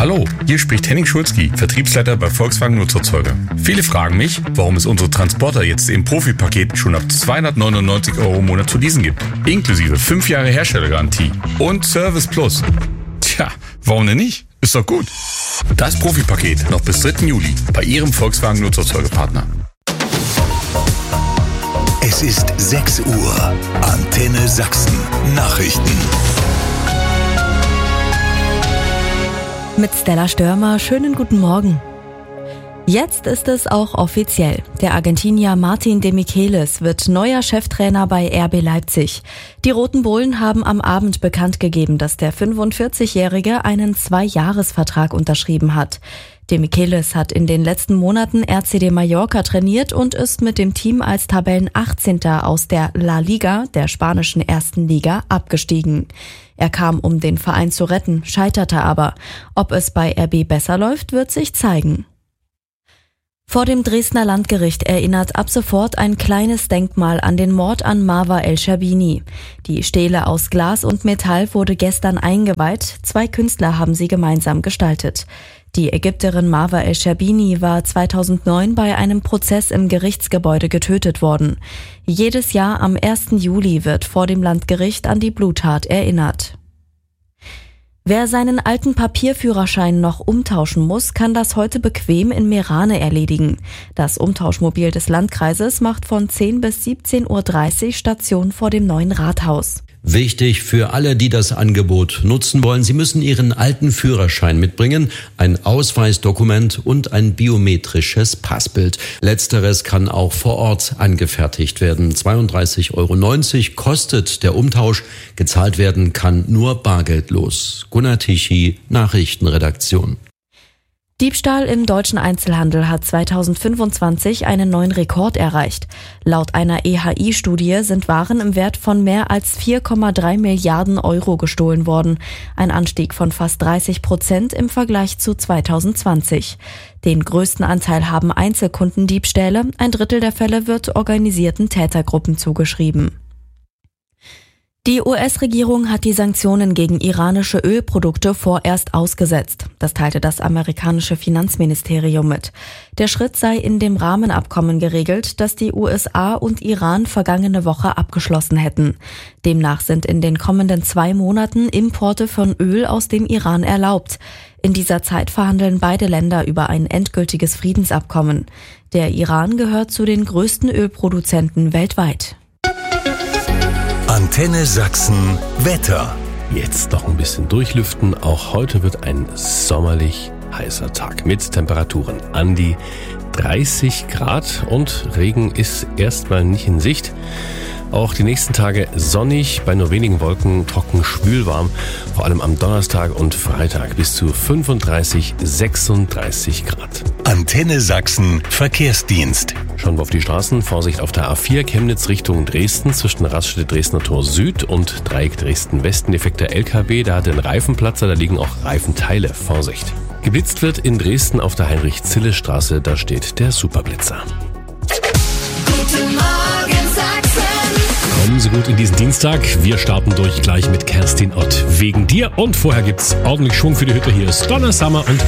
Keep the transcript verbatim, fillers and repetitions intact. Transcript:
Hallo, hier spricht Henning Schulzki, Vertriebsleiter bei Volkswagen Nutzerzeuger. Viele fragen mich, warum es unsere Transporter jetzt im Profi-Paket schon ab zweihundertneunundneunzig Euro im Monat zu leasen gibt. Inklusive fünf Jahre Herstellergarantie und Service Plus. Tja, warum denn nicht? Ist doch gut. Das Profi-Paket noch bis dritten Juli bei Ihrem Volkswagen Nutzerzeugerpartner. Es ist sechs Uhr. Antenne Sachsen. Nachrichten. Mit Stella Störmer, schönen guten Morgen. Jetzt ist es auch offiziell. Der Argentinier Martin de Michelis wird neuer Cheftrainer bei R B Leipzig. Die Roten Bullen haben am Abend bekannt gegeben, dass der fünfundvierzigjährige einen Zwei-Jahres-Vertrag unterschrieben hat. De Michelis hat in den letzten Monaten R C D Mallorca trainiert und ist mit dem Team als Tabellenachtzehnter aus der La Liga, der spanischen ersten Liga, abgestiegen. Er kam, um den Verein zu retten, scheiterte aber. Ob es bei R B besser läuft, wird sich zeigen. Vor dem Dresdner Landgericht erinnert ab sofort ein kleines Denkmal an den Mord an Marwa El-Scherbini. Die Stele aus Glas und Metall wurde gestern eingeweiht. Zwei Künstler haben sie gemeinsam gestaltet. Die Ägypterin Marwa El-Scherbini war zweitausendneun bei einem Prozess im Gerichtsgebäude getötet worden. Jedes Jahr am ersten Juli wird vor dem Landgericht an die Bluttat erinnert. Wer seinen alten Papierführerschein noch umtauschen muss, kann das heute bequem in Meerane erledigen. Das Umtauschmobil des Landkreises macht von zehn bis siebzehn Uhr dreißig Station vor dem neuen Rathaus. Wichtig für alle, die das Angebot nutzen wollen: Sie müssen Ihren alten Führerschein mitbringen, ein Ausweisdokument und ein biometrisches Passbild. Letzteres kann auch vor Ort angefertigt werden. zweiunddreißig Euro neunzig kostet der Umtausch. Gezahlt werden kann nur bargeldlos. Gunnar Tichy, Nachrichtenredaktion. Diebstahl im deutschen Einzelhandel hat zweitausendfünfundzwanzig einen neuen Rekord erreicht. Laut einer E H I-Studie sind Waren im Wert von mehr als vier Komma drei Milliarden Euro gestohlen worden. Ein Anstieg von fast dreißig Prozent im Vergleich zu zweitausendzwanzig. Den größten Anteil haben Einzelkundendiebstähle. Ein Drittel der Fälle wird organisierten Tätergruppen zugeschrieben. Die U S-Regierung hat die Sanktionen gegen iranische Ölprodukte vorerst ausgesetzt. Das teilte das amerikanische Finanzministerium mit. Der Schritt sei in dem Rahmenabkommen geregelt, das die U S A und Iran vergangene Woche abgeschlossen hätten. Demnach sind in den kommenden zwei Monaten Importe von Öl aus dem Iran erlaubt. In dieser Zeit verhandeln beide Länder über ein endgültiges Friedensabkommen. Der Iran gehört zu den größten Ölproduzenten weltweit. Antenne Sachsen Wetter. Jetzt noch ein bisschen durchlüften. Auch heute wird ein sommerlich heißer Tag mit Temperaturen an die dreißig Grad und Regen ist erstmal nicht in Sicht. Auch die nächsten Tage sonnig, bei nur wenigen Wolken, trocken, schwülwarm. Vor allem am Donnerstag und Freitag bis zu fünfunddreißig, sechsunddreißig Grad. Antenne Sachsen Verkehrsdienst. Schauen wir auf die Straßen. Vorsicht auf der A vier Chemnitz Richtung Dresden zwischen Raststätte Dresdner Tor Süd und Dreieck Dresden Westen. Defekter L K W, da hat den Reifenplatzer, da liegen auch Reifenteile. Vorsicht. Geblitzt wird in Dresden auf der Heinrich-Zille-Straße, da steht der Superblitzer. Guten Morgen Sachsen. Kommen Sie gut in diesen Dienstag. Wir starten durch gleich mit Kerstin Ott. Wegen dir. Und vorher gibt's ordentlich Schwung für die Hütte. Hier ist Donna Summer und